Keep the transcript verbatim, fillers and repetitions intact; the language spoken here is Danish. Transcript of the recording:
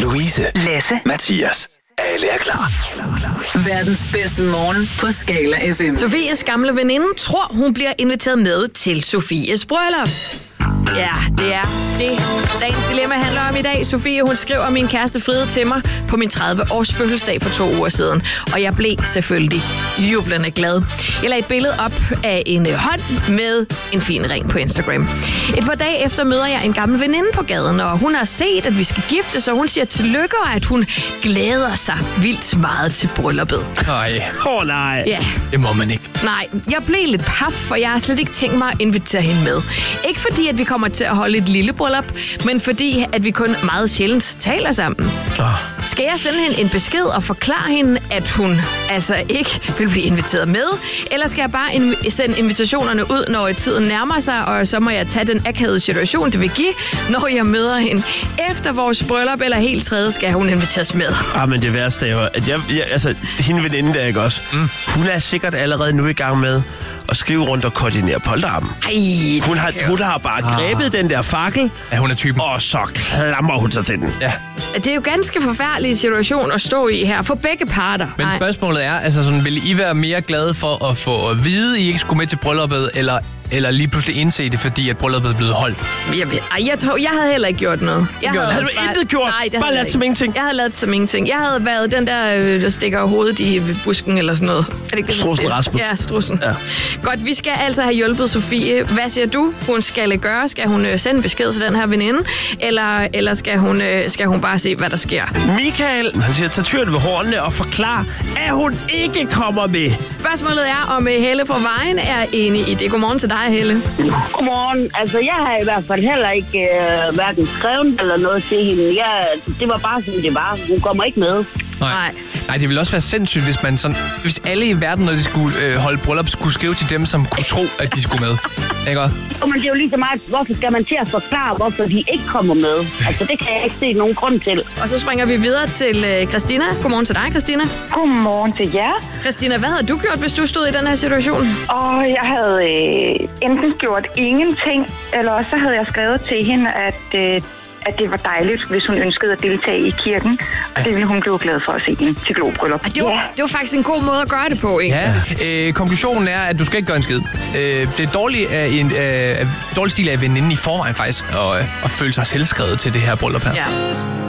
Louise, Lasse, Mathias. Alle er klar. verdens bedste morgen på Skala F M. Sofies gamle veninde tror, hun bliver inviteret med til Sofies bryllup. Ja, det er det, dagens dilemma handler om i dag. Sofie, hun skriver min kæreste Fride til mig på min tredive-års fødselsdag for to uger siden. Og jeg blev selvfølgelig jublende glad. Jeg lagde et billede op af en hånd med en fin ring på Instagram. Et par dage efter møder jeg en gammel veninde på gaden, og hun har set, at vi skal giftes, og hun siger tillykke, og at hun glæder sig vildt meget til brylluppet. Nej. Åh oh, nej. Ja. Det må man ikke. Nej, jeg blev lidt paf, for jeg har slet ikke tænkt mig at invitere hende med. Ikke fordi, at vi kommer til at holde et lille bryllup, men fordi, at vi kun meget sjældent taler sammen. Oh. Skal jeg sende hende en besked og forklare hende, at hun altså ikke vil blive inviteret med? Eller skal jeg bare inv- sende invitationerne ud, når tiden nærmer sig, og så må jeg tage den akavede situation, det vil give, når jeg møder hende efter vores bryllup, eller helt tredje skal hun inviteres med? Ah, men det værste er jo, at jeg, jeg altså, hende veninde der, ikke også? Mm. Hun er sikkert allerede nu i gang med at skrive rundt og koordinere polterappen. Ej, Hun har, hun har bare grebet ah. den der fakkel, Ja, hun er typen. og så klamrer hun sig til den. Ja. det er jo ganske forfærdelig situation at stå i her, for begge parter. Men Ej. spørgsmålet er, altså sådan, vil I være mere glade for at få at vide, I ikke skulle med til brylluppet, eller, eller lige pludselig indse det, fordi at brylluppet er blevet holdt? Jeg, ved, ej, jeg, tror, jeg havde heller ikke gjort noget. Jeg Gjorde havde, Havde du intet gjort? Nej, det Bare havde ladt jeg som ikke. ingenting? Jeg havde lavet som ingenting. Jeg havde været den der, øh, der stikker hovedet i busken eller sådan noget. Er det ikke det, man Strussen siger? Rasmus. Ja, strussen. Ja. Godt, vi skal altså have hjulpet Sofie. Hvad siger du, hun skal gøre? Skal hun øh, sende besked til den her veninde? Eller, eller skal, hun, øh, skal hun bare se, hvad der sker? Michael, han siger, tag tyren ved hornene og forklar, at hun ikke kommer med. Spørgsmålet er, om øh, Helle fra Vejen er enig i det. Godmorgen til dig, Helle. Godmorgen. Altså, jeg har i hvert fald heller ikke øh, hverken skrevet eller noget til hende. Jeg, det var bare sådan, det var. Hun kommer ikke med. Nej. Nej, det ville også være sindssygt, hvis man sådan, hvis alle i verden, når de skulle øh, holde bryllup, skulle skrive til dem, som kunne tro, at de skulle med. Ikke også? Og men det er jo lige så meget, hvorfor skal man til at forklare, hvorfor de ikke kommer med? Altså, det kan jeg ikke se nogen grund til. Og så springer vi videre til øh, Christina. Godmorgen til dig, Christina. Godmorgen til jer. Christina, hvad havde du gjort, hvis du stod i den her situation? Og jeg havde øh, enten gjort ingenting, eller også så havde jeg skrevet til hende, at, øh, at det var dejligt, hvis hun ønskede at deltage i kirken. Og det ville hun blive glad for at se hende til globryllup. Ah, det, var, Ja. det var faktisk en god måde at gøre det på, ikke? Ja. Øh, konklusionen er, at du skal ikke gøre en skid. Øh, det er dårlig, af en, øh, dårlig stil af veninden i forvejen faktisk, at, at føle sig selvskrevet til det her bryllup her. Ja.